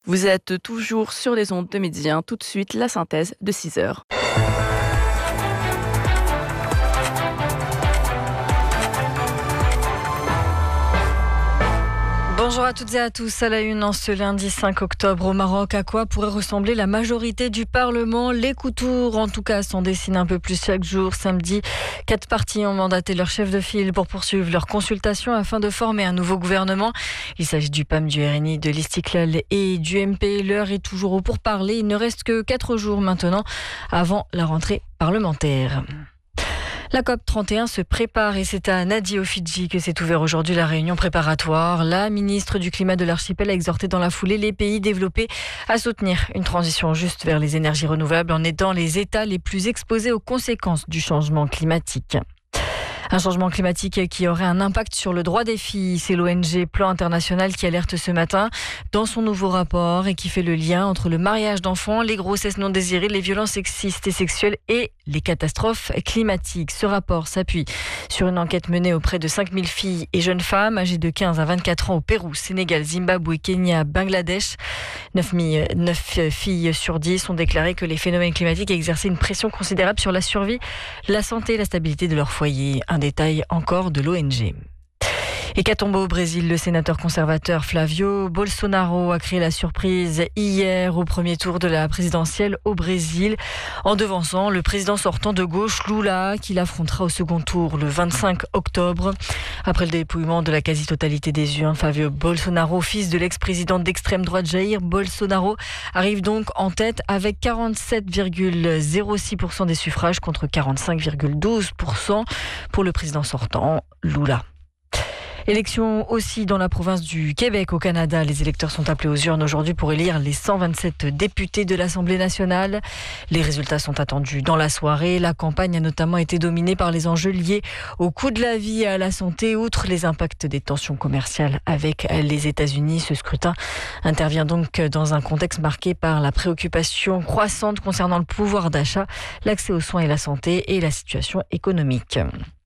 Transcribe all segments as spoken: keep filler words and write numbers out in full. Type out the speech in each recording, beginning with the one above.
Vous êtes toujours sur les ondes de Midi un. Tout de suite, la synthèse de six heures. Bonjour à toutes et à tous. À la une, en ce lundi cinq octobre au Maroc, à quoi pourrait ressembler la majorité du Parlement? Les coups tours, en tout cas, s'en dessinent un peu plus chaque jour. Samedi, quatre partis ont mandaté leur chef de file pour poursuivre leurs consultations afin de former un nouveau gouvernement. Il s'agit du P A M, du R N I, de l'Istiklal et du M P. L'heure est toujours au pourparlers. Il ne reste que quatre jours maintenant avant la rentrée parlementaire. La COP trente et un se prépare et c'est à Nadi, aux Fidji, que s'est ouverte aujourd'hui la réunion préparatoire. La ministre du Climat de l'archipel a exhorté dans la foulée les pays développés à soutenir une transition juste vers les énergies renouvelables en aidant les États les plus exposés aux conséquences du changement climatique. Un changement climatique qui aurait un impact sur le droit des filles. C'est l'O N G Plan International qui alerte ce matin dans son nouveau rapport et qui fait le lien entre le mariage d'enfants, les grossesses non désirées, les violences sexistes et sexuelles et les catastrophes climatiques. Ce rapport s'appuie sur une enquête menée auprès de cinq mille filles et jeunes femmes âgées de quinze à vingt-quatre ans au Pérou, Sénégal, Zimbabwe, Kenya, Bangladesh. neuf filles sur dix ont déclaré que les phénomènes climatiques exerçaient une pression considérable sur la survie, la santé et la stabilité de leur foyer. Un détail encore de l'O N G. Hécatombe au Brésil, le sénateur conservateur Flavio Bolsonaro a créé la surprise hier au premier tour de la présidentielle au Brésil, en devançant le président sortant de gauche Lula, qui l'affrontera au second tour le vingt-cinq octobre. Après le dépouillement de la quasi-totalité des urnes, Flavio Bolsonaro, fils de l'ex-président d'extrême droite Jair Bolsonaro, arrive donc en tête avec quarante-sept virgule zéro six pour cent des suffrages contre quarante-cinq virgule douze pour cent pour le président sortant Lula. Élection aussi dans la province du Québec au Canada. Les électeurs sont appelés aux urnes aujourd'hui pour élire les cent vingt-sept députés de l'Assemblée nationale. Les résultats sont attendus dans la soirée. La campagne a notamment été dominée par les enjeux liés au coût de la vie et à la santé, outre les impacts des tensions commerciales avec les États-Unis. Ce scrutin intervient donc dans un contexte marqué par la préoccupation croissante concernant le pouvoir d'achat, l'accès aux soins et la santé et la situation économique.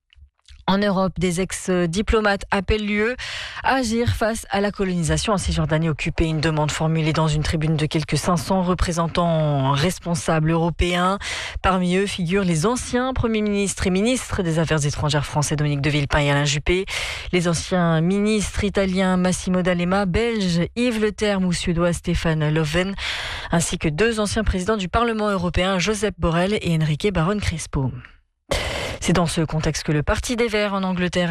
En Europe, des ex-diplomates appellent l'U E à agir face à la colonisation en Cisjordanie occupée. Une demande formulée dans une tribune de quelques cinq cents représentants responsables européens. Parmi eux figurent les anciens premiers ministres et ministres des Affaires étrangères français Dominique de Villepin et Alain Juppé, les anciens ministres italiens Massimo D'Alema, belges Yves Leterme ou suédois Stefan Löfven, ainsi que deux anciens présidents du Parlement européen Josep Borrell et Enrique Barón Crespo. C'est dans ce contexte que le Parti des Verts en Angleterre